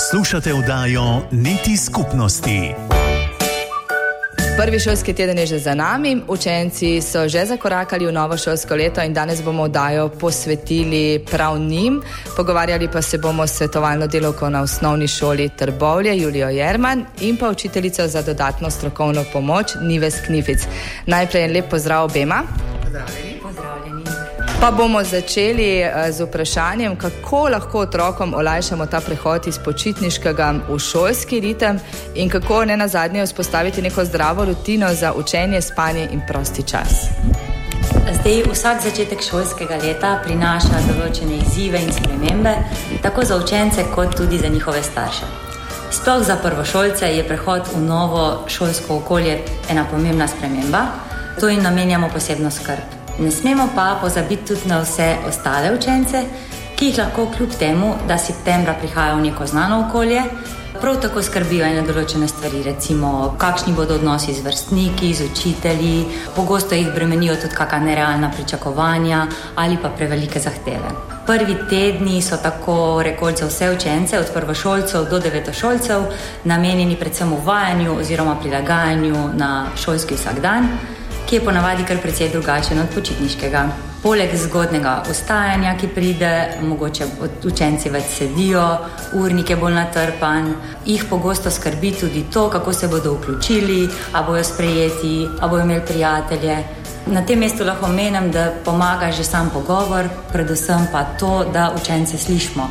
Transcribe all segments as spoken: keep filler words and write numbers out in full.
Poslušate oddajo Niti skupnosti. Prvi šolski teden je že za nami, učenci so že zakorakali v novo šolsko leto in danes bomo oddajo posvetili prav njim. Pogovarjali pa se bomo s svetovalno delavko na osnovni šoli Trbovlje, Julijo Jerman, in pa učiteljico za dodatno strokovno pomoč, Nives Knific. Najprej en lep pozdrav obema. Pozdravljeni. Pozdravljeni. Pa bomo začeli z vprašanjem, kako lahko otrokom olajšamo ta prehod iz počitniškega v šolski ritem in kako ne nazadnje vzpostaviti neko zdravo rutino za učenje, spanje in prosti čas. Zdaj, vsak začetek šolskega leta prinaša določene izzive in spremembe, tako za učence kot tudi za njihove starše. Sploh za prvošolce je prehod v novo šolsko okolje ena pomembna sprememba, to jim namenjamo posebno skrb. Ne smemo pa pozabiti tudi na vse ostale učence, ki jih lahko kljub temu, da septembra prihajajo v neko znano okolje, prav tako skrbijo ene določene stvari, recimo kakšni bodo odnosi z vrstniki, z učitelji, pogosto jih bremenijo tudi kakšna nerealna pričakovanja ali pa prevelike zahteve. Prvi tedni so tako rekoč za vse učence, od prvošolcev do devetošolcev, namenjeni predvsem uvajanju oziroma prilagajanju na šolski vsakdan, ki je ponavadi kar precej drugačen od počitniškega. Poleg zgodnega vstajanja, ki pride, mogoče učenci več sedijo, urnik je bolj natrpan, jih pogosto skrbi tudi to, kako se bodo vključili, a bojo sprejeti, a bojo imeli prijatelje. Na tem mestu lahko menim, da pomaga že sam pogovor, predvsem pa to, da učence slišimo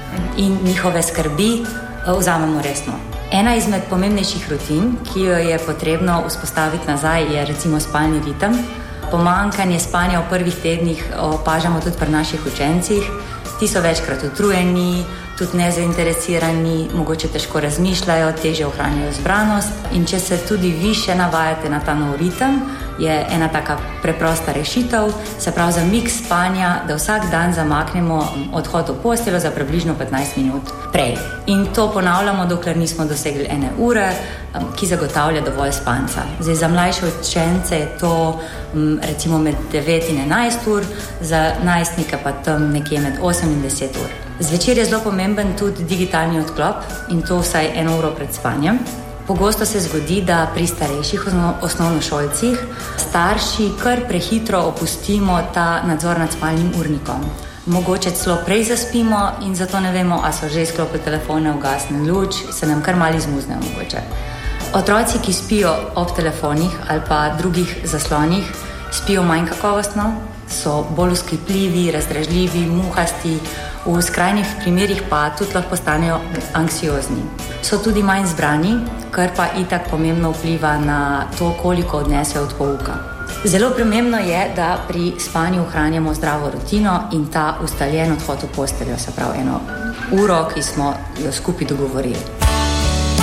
in njihove skrbi vzamemo resno. Ena izmed pomembnejših rutin, ki jo je potrebno vzpostaviti nazaj, je recimo spalni ritem. Pomanjkanje spanja v prvih tednih opažamo tudi pri naših učencih. Ti so večkrat utrujeni, tudi nezainteresirani, mogoče težko razmišljajo, težje ohranjajo zbranost. In če se tudi vi še navajate na ta nov ritem, je ena taka preprosta rešitev, se pravi zamik spanja, da vsak dan zamaknemo odhod v posteljo za približno petnajst minut prej. In to ponavljamo, dokler nismo dosegli ene ure, ki zagotavlja dovolj spanca. Zdaj, za mlajše učence je to recimo med devet in enajst ur, za najstnike pa tam nekje med osem in deset ur. Zvečer je zelo pomemben tudi digitalni odklop in to vsaj eno uro pred spanjem. Pogosto se zgodi, da pri starejših osnovnošolcih starši kar prehitro opustimo ta nadzor nad spalnim urnikom. Mogoče celo prej zaspimo in zato ne vemo, a so že izklopili telefone, ugasne luč, se nam kar malo izmuzne mogoče. Otroci, ki spijo ob telefonih ali pa drugih zaslonih, spijo manj kakovostno, so bolj vzkipljivi, razdražljivi, muhasti, v skrajnih primerih pa tudi lahko postanejo anksiozni. So tudi manj zbrani, kar pa itak pomembno vpliva na to, koliko odnesejo od pouka. Zelo pomembno je, da pri spanju ohranjamo zdravo rutino in ta ustaljen odhod v posteljo, se pravi eno uro, ki smo jo skupaj dogovorili.